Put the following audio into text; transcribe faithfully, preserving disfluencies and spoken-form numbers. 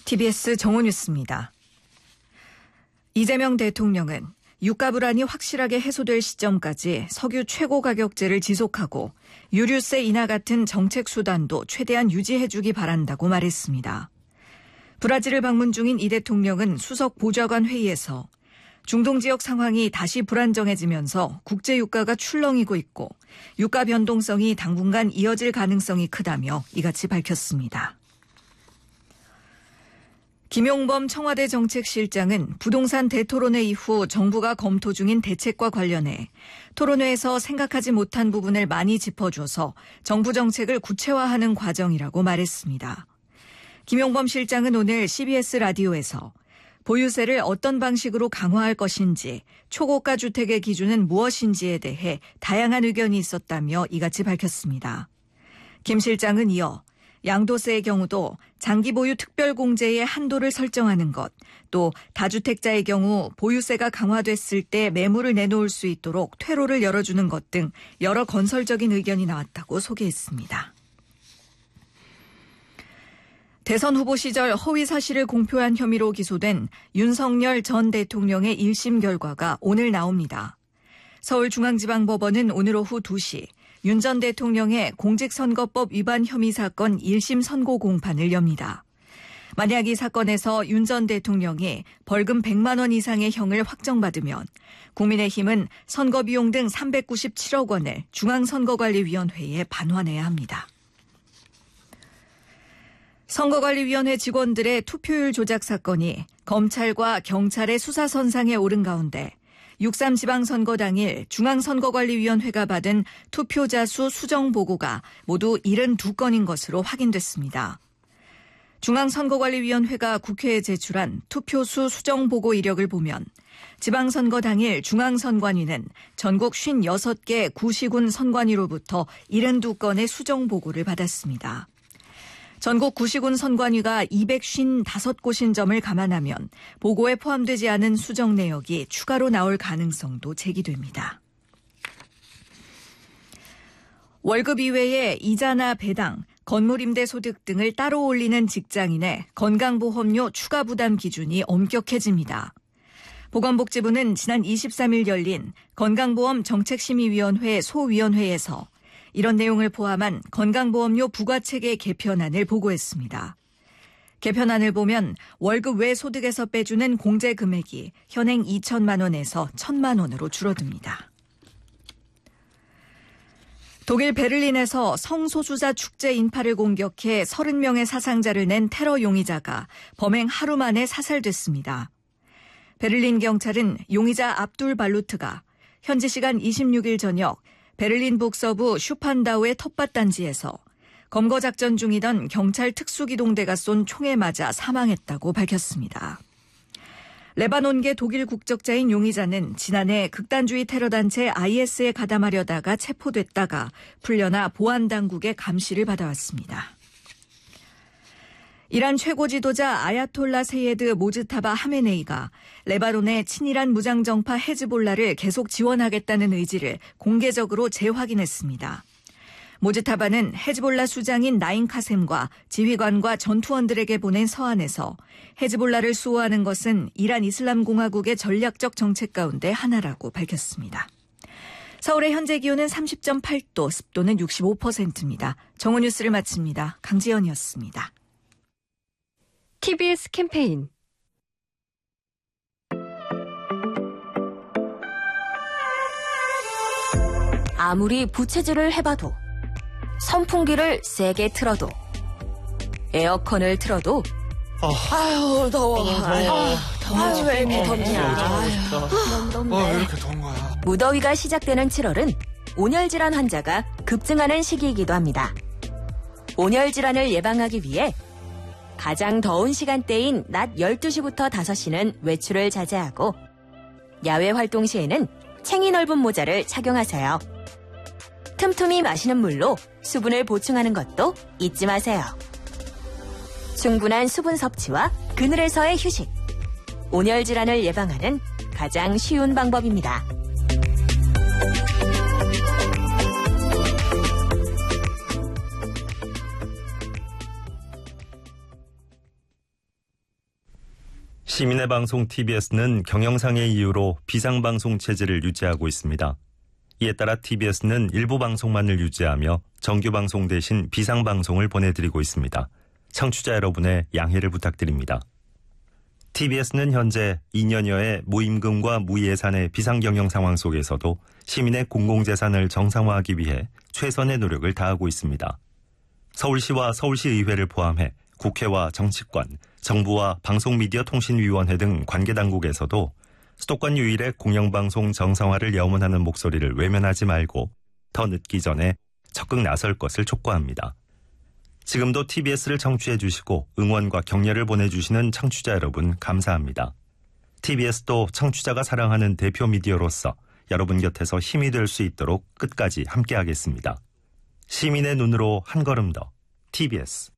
티비에스 정오뉴스입니다. 이재명 대통령은 유가 불안이 확실하게 해소될 시점까지 석유 최고 가격제를 지속하고 유류세 인하 같은 정책 수단도 최대한 유지해주기 바란다고 말했습니다. 브라질을 방문 중인 이 대통령은 수석 보좌관 회의에서 중동 지역 상황이 다시 불안정해지면서 국제 유가가 출렁이고 있고 유가 변동성이 당분간 이어질 가능성이 크다며 이같이 밝혔습니다. 김용범 청와대 정책실장은 부동산 대토론회 이후 정부가 검토 중인 대책과 관련해 토론회에서 생각하지 못한 부분을 많이 짚어줘서 정부 정책을 구체화하는 과정이라고 말했습니다. 김용범 실장은 오늘 씨비에스 라디오에서 보유세를 어떤 방식으로 강화할 것인지, 초고가 주택의 기준은 무엇인지에 대해 다양한 의견이 있었다며 이같이 밝혔습니다. 김 실장은 이어 양도세의 경우도 장기 보유 특별공제의 한도를 설정하는 것, 또 다주택자의 경우 보유세가 강화됐을 때 매물을 내놓을 수 있도록 퇴로를 열어주는 것 등 여러 건설적인 의견이 나왔다고 소개했습니다. 대선 후보 시절 허위 사실을 공표한 혐의로 기소된 윤석열 전 대통령의 일 심 결과가 오늘 나옵니다. 서울중앙지방법원은 오늘 오후 두 시 윤 전 대통령의 공직선거법 위반 혐의 사건 일 심 선고 공판을 엽니다. 만약 이 사건에서 윤 전 대통령이 벌금 백만 원 이상의 형을 확정받으면 국민의힘은 선거비용 등 삼백구십칠억 원을 중앙선거관리위원회에 반환해야 합니다. 선거관리위원회 직원들의 투표율 조작 사건이 검찰과 경찰의 수사선상에 오른 가운데 육삼 지방선거 당일 중앙선거관리위원회가 받은 투표자 수 수정 보고가 모두 칠십이 건인 것으로 확인됐습니다. 중앙선거관리위원회가 국회에 제출한 투표수 수정 보고 이력을 보면 지방선거 당일 중앙선관위는 전국 오십육 개 구시군 선관위로부터 칠십이 건의 수정 보고를 받았습니다. 전국 구시군 선관위가 이백오십오 곳인 점을 감안하면 보고에 포함되지 않은 수정 내역이 추가로 나올 가능성도 제기됩니다. 월급 이외에 이자나 배당, 건물임대 소득 등을 따로 올리는 직장인의 건강보험료 추가 부담 기준이 엄격해집니다. 보건복지부는 지난 이십삼 일 열린 건강보험 정책심의위원회 소위원회에서 이런 내용을 포함한 건강보험료 부과체계 개편안을 보고했습니다. 개편안을 보면 월급 외 소득에서 빼주는 공제 금액이 현행 이천만 원에서 천만 원으로 줄어듭니다. 독일 베를린에서 성소수자 축제 인파를 공격해 서른 명의 사상자를 낸 테러 용의자가 범행 하루 만에 사살됐습니다. 베를린 경찰은 용의자 압둘 발루트가 현지 시간 이십육 일 저녁 베를린 북서부 슈판다우의 텃밭 단지에서 검거 작전 중이던 경찰 특수기동대가 쏜 총에 맞아 사망했다고 밝혔습니다. 레바논계 독일 국적자인 용의자는 지난해 극단주의 테러단체 아이에스에 가담하려다가 체포됐다가 풀려나 보안당국의 감시를 받아왔습니다. 이란 최고 지도자 아야톨라 세예드 모즈타바 하메네이가 레바논의 친이란 무장정파 헤즈볼라를 계속 지원하겠다는 의지를 공개적으로 재확인했습니다. 모즈타바는 헤즈볼라 수장인 나인 카셈과 지휘관과 전투원들에게 보낸 서한에서 헤즈볼라를 수호하는 것은 이란 이슬람공화국의 전략적 정책 가운데 하나라고 밝혔습니다. 서울의 현재 기온은 삼십 점 팔 도, 습도는 육십오 퍼센트입니다. 정오뉴스를 마칩니다. 강지연이었습니다. 티비에스 캠페인 아무리 부채질을 해봐도 선풍기를 세게 틀어도 에어컨을 틀어도 어. 아유 더워 아유 더워 아유 왜 이렇게 덥냐 너무 덥네. 어, 왜 이렇게 더운 거야? 무더위가 시작되는 칠월은 온열질환 환자가 급증하는 시기이기도 합니다. 온열질환을 예방하기 위해 가장 더운 시간대인 낮 열두 시부터 다섯 시는 외출을 자제하고 야외 활동 시에는 챙이 넓은 모자를 착용하세요. 틈틈이 마시는 물로 수분을 보충하는 것도 잊지 마세요. 충분한 수분 섭취와 그늘에서의 휴식. 온열 질환을 예방하는 가장 쉬운 방법입니다. 시민의 방송 티비에스는 경영상의 이유로 비상방송 체제를 유지하고 있습니다. 이에 따라 티비에스는 일부 방송만을 유지하며 정규방송 대신 비상방송을 보내드리고 있습니다. 청취자 여러분의 양해를 부탁드립니다. 티비에스는 현재 이 년여의 무임금과 무예산의 비상경영 상황 속에서도 시민의 공공재산을 정상화하기 위해 최선의 노력을 다하고 있습니다. 서울시와 서울시의회를 포함해 국회와 정치권, 정부와 방송미디어통신위원회 등 관계당국에서도 수도권 유일의 공영방송 정상화를 염원하는 목소리를 외면하지 말고 더 늦기 전에 적극 나설 것을 촉구합니다. 지금도 티비에스를 청취해 주시고 응원과 격려를 보내주시는 청취자 여러분 감사합니다. 티비에스도 청취자가 사랑하는 대표 미디어로서 여러분 곁에서 힘이 될 수 있도록 끝까지 함께하겠습니다. 시민의 눈으로 한 걸음 더 티비에스.